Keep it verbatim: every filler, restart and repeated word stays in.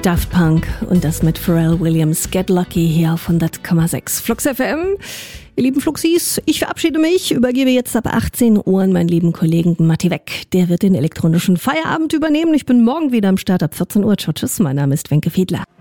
Daft Punk und das mit Pharrell Williams, Get Lucky hier auf hundert Komma sechs Flux F M. Ihr lieben Fluxis, ich verabschiede mich, übergebe jetzt ab achtzehn Uhr an meinen lieben Kollegen Matti Weck. Der wird den elektronischen Feierabend übernehmen. Ich bin morgen wieder am Start ab vierzehn Uhr. Ciao, tschüss, mein Name ist Wenke Fiedler.